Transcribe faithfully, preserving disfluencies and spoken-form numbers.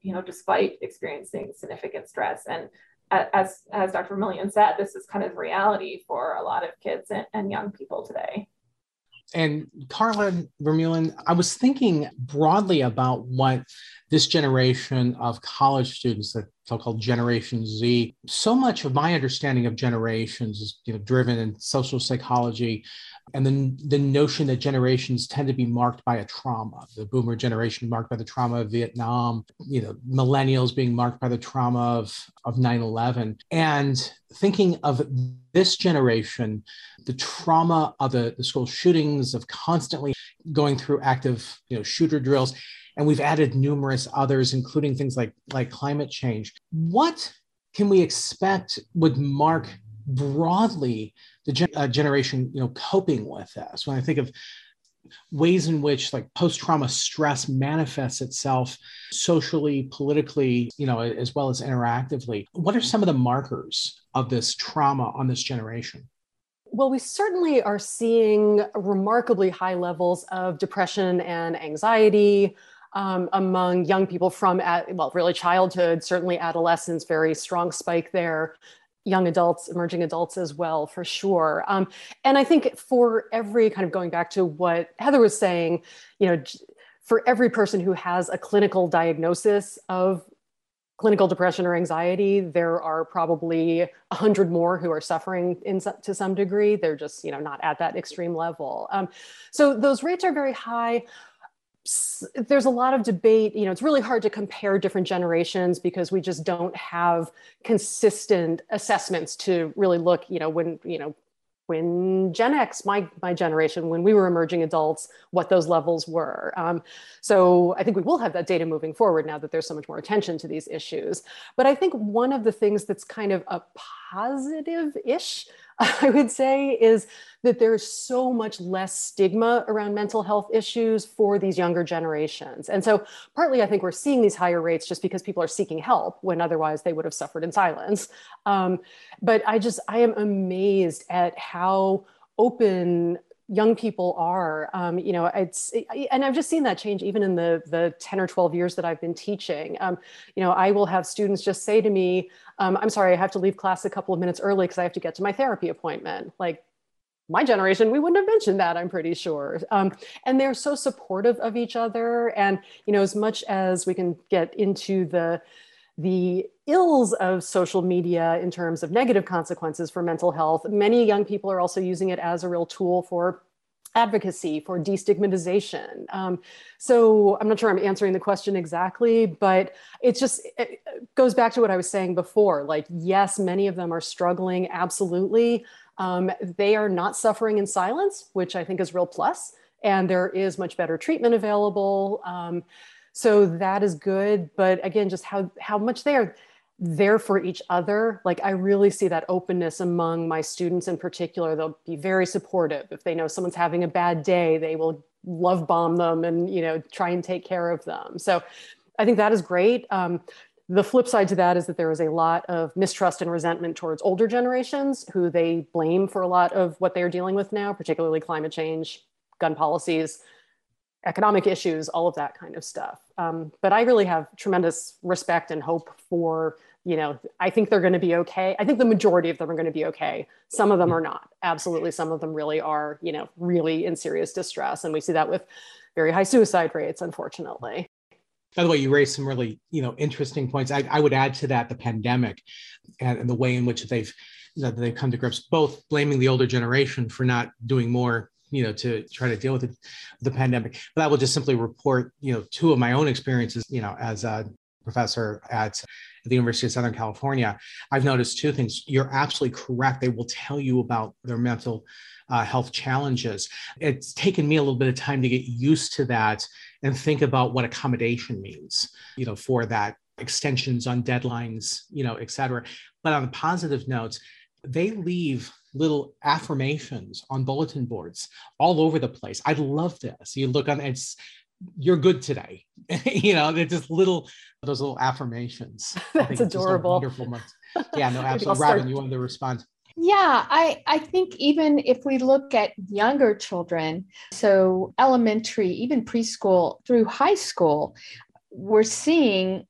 you know, despite experiencing significant stress. And as, as Doctor Vermillion said, this is kind of reality for a lot of kids and, and young people today. And Carla Vermeulen, I was thinking broadly about what this generation of college students, the so-called Generation Z, so much of my understanding of generations is, you know, driven in social psychology, and then the notion that generations tend to be marked by a trauma. The boomer generation marked by the trauma of Vietnam, you know, millennials being marked by the trauma of, of nine eleven. And thinking of this generation, the trauma of the, the school shootings, of constantly going through active, you know, shooter drills. And we've added numerous others, including things like, like climate change. What can we expect would mark broadly the gen- uh, generation, you know, coping with this? When I think of ways in which like post-trauma stress manifests itself socially, politically, you know, as well as interactively, what are some of the markers of this trauma on this generation? Well, we certainly are seeing remarkably high levels of depression and anxiety um, among young people from, at, well, really childhood, certainly adolescence, very strong spike there. Young adults, emerging adults as well, for sure. Um, and I think for every kind of going back to what Heather was saying, you know, for every person who has a clinical diagnosis of clinical depression or anxiety, there are probably a hundred more who are suffering in, to some degree. They're just, you know, not at that extreme level. Um, so those rates are very high. There's a lot of debate. You know, it's really hard to compare different generations because we just don't have consistent assessments to really look, you know, when, you know, when Gen X, my, my generation, when we were emerging adults, what those levels were. Um, so I think we will have that data moving forward now that there's so much more attention to these issues. But I think one of the things that's kind of a positive-ish, I would say, is that there's so much less stigma around mental health issues for these younger generations. And so partly I think we're seeing these higher rates just because people are seeking help when otherwise they would have suffered in silence. Um, but I just, I am amazed at how open young people are. Um, you know, it's, and I've just seen that change even in the, the ten or twelve years that I've been teaching. Um, you know, I will have students just say to me, um, I'm sorry, I have to leave class a couple of minutes early because I have to get to my therapy appointment. Like, my generation, we wouldn't have mentioned that, I'm pretty sure. Um, and they're so supportive of each other. And, you know, as much as we can get into the, the ills of social media in terms of negative consequences for mental health, many young people are also using it as a real tool for advocacy, for destigmatization. Um, so I'm not sure I'm answering the question exactly, but it's just, it goes back to what I was saying before. Like, yes, many of them are struggling, absolutely. Um, they are not suffering in silence, which I think is real plus, and there is much better treatment available. Um, so that is good. But again, just how, how much they are there for each other. Like, I really see that openness among my students in particular. They'll be very supportive. If they know someone's having a bad day, they will love bomb them and, you know, try and take care of them. So I think that is great. Um, The flip side to that is that there is a lot of mistrust and resentment towards older generations who they blame for a lot of what they're dealing with now, particularly climate change, gun policies, economic issues, all of that kind of stuff. Um, but I really have tremendous respect and hope for, you know, I think they're going to be okay. I think the majority of them are going to be okay. Some of them are not. Absolutely. Some of them really are, you know, really in serious distress. And we see that with very high suicide rates, unfortunately. By the way, you raised some really, you know, interesting points. I, I would add to that the pandemic and, and the way in which they've, you know, they've come to grips, both blaming the older generation for not doing more, you know, to try to deal with the, the pandemic. But I will just simply report, you know, two of my own experiences, you know, as a professor at the University of Southern California. I've noticed two things. You're absolutely correct. They will tell you about their mental uh, health challenges. It's taken me a little bit of time to get used to that and think about what accommodation means, you know, for that, extensions on deadlines, you know, et cetera. But on the positive notes, they leave little affirmations on bulletin boards all over the place. I love this. You look on, it's, you're good today. You know, they're just little, those little affirmations. That's adorable. Wonderful. Yeah, no, absolutely. Robin, you wanted to respond. Yeah, I, I think even if we look at younger children, so elementary, even preschool through high school, we're seeing